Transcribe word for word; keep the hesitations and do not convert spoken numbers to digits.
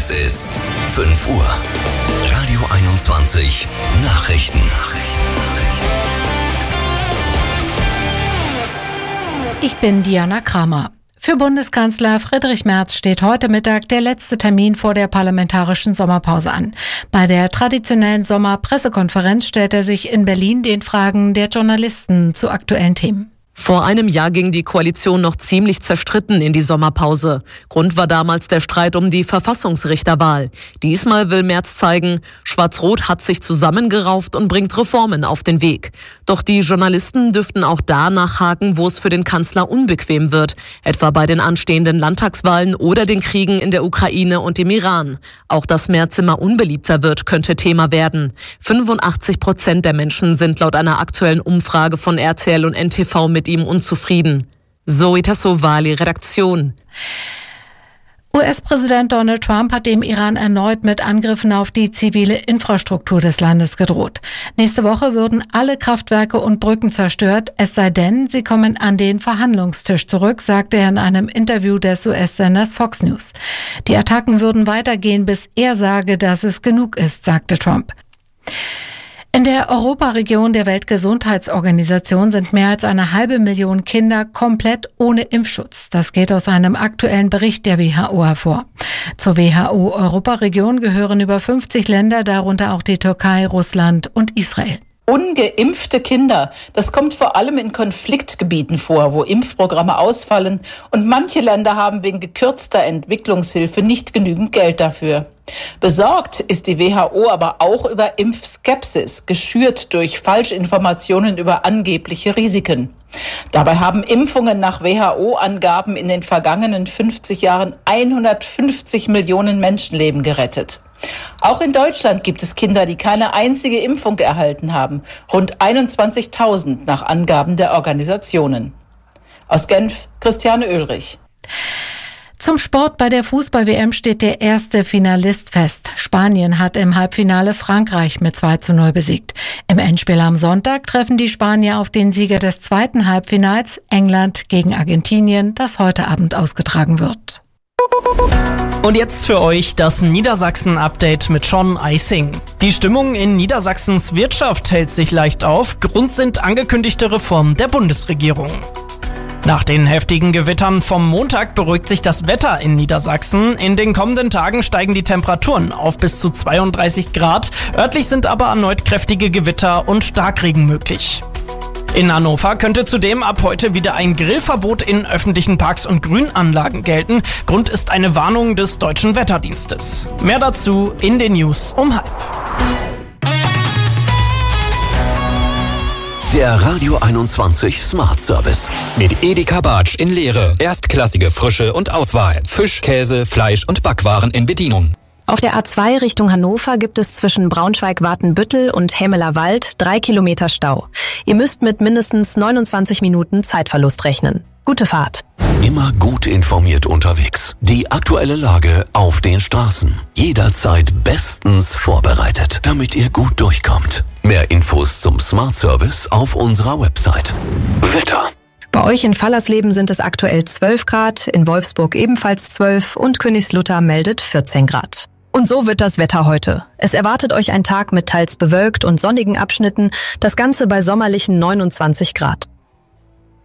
Es ist fünf Uhr. Radio einundzwanzig Nachrichten. Ich bin Diana Kramer. Für Bundeskanzler Friedrich Merz steht heute Mittag der letzte Termin vor der parlamentarischen Sommerpause an. Bei der traditionellen Sommerpressekonferenz stellt er sich in Berlin den Fragen der Journalisten zu aktuellen Themen. Vor einem Jahr ging die Koalition noch ziemlich zerstritten in die Sommerpause. Grund war damals der Streit um die Verfassungsrichterwahl. Diesmal will Merz zeigen, Schwarz-Rot hat sich zusammengerauft und bringt Reformen auf den Weg. Doch die Journalisten dürften auch da nachhaken, wo es für den Kanzler unbequem wird, etwa bei den anstehenden Landtagswahlen oder den Kriegen in der Ukraine und im Iran. Auch dass Merz immer unbeliebter wird, könnte Thema werden. fünfundachtzig Prozent der Menschen sind laut einer aktuellen Umfrage von R T L und N T V mit ihm unzufrieden. Zoe Tassovali, Redaktion. U S-Präsident Donald Trump hat dem Iran erneut mit Angriffen auf die zivile Infrastruktur des Landes gedroht. Nächste Woche würden alle Kraftwerke und Brücken zerstört, es sei denn, sie kommen an den Verhandlungstisch zurück, sagte er in einem Interview des U S-Senders Fox News. Die Attacken würden weitergehen, bis er sage, dass es genug ist, sagte Trump. In der Europaregion der Weltgesundheitsorganisation sind mehr als eine halbe Million Kinder komplett ohne Impfschutz. Das geht aus einem aktuellen Bericht der W H O hervor. Zur W H O-Europaregion gehören über fünfzig Länder, darunter auch die Türkei, Russland und Israel. Ungeimpfte Kinder, das kommt vor allem in Konfliktgebieten vor, wo Impfprogramme ausfallen und manche Länder haben wegen gekürzter Entwicklungshilfe nicht genügend Geld dafür. Besorgt ist die W H O aber auch über Impfskepsis, geschürt durch Falschinformationen über angebliche Risiken. Dabei haben Impfungen nach W H O-Angaben in den vergangenen fünfzig Jahren hundertfünfzig Millionen Menschenleben gerettet. Auch in Deutschland gibt es Kinder, die keine einzige Impfung erhalten haben. Rund einundzwanzigtausend nach Angaben der Organisationen. Aus Genf, Christiane Oehlrich. Zum Sport bei der Fußball-W M steht der erste Finalist fest. Spanien hat im Halbfinale Frankreich mit zwei zu null besiegt. Im Endspiel am Sonntag treffen die Spanier auf den Sieger des zweiten Halbfinals, England gegen Argentinien, das heute Abend ausgetragen wird. Und jetzt für euch das Niedersachsen-Update mit Sean Eising. Die Stimmung in Niedersachsens Wirtschaft hält sich leicht auf. Grund sind angekündigte Reformen der Bundesregierung. Nach den heftigen Gewittern vom Montag beruhigt sich das Wetter in Niedersachsen. In den kommenden Tagen steigen die Temperaturen auf bis zu zweiunddreißig Grad. Örtlich sind aber erneut kräftige Gewitter und Starkregen möglich. In Hannover könnte zudem ab heute wieder ein Grillverbot in öffentlichen Parks und Grünanlagen gelten. Grund ist eine Warnung des Deutschen Wetterdienstes. Mehr dazu in den News um halb. Der Radio einundzwanzig Smart Service. Mit Edeka Bartsch in Leere. Erstklassige Frische und Auswahl. Fisch, Käse, Fleisch und Backwaren in Bedienung. Auf der A zwei Richtung Hannover gibt es zwischen Braunschweig-Watenbüttel und Hämeler Wald drei Kilometer Stau. Ihr müsst mit mindestens neunundzwanzig Minuten Zeitverlust rechnen. Gute Fahrt. Immer gut informiert unterwegs. Die aktuelle Lage auf den Straßen. Jederzeit bestens vorbereitet, damit ihr gut durchkommt. Mehr Infos zum Smart Service auf unserer Website. Wetter. Bei euch in Fallersleben sind es aktuell zwölf Grad, in Wolfsburg ebenfalls zwölf und Königslutter meldet vierzehn Grad. Und so wird das Wetter heute. Es erwartet euch ein Tag mit teils bewölkt und sonnigen Abschnitten, das Ganze bei sommerlichen neunundzwanzig Grad.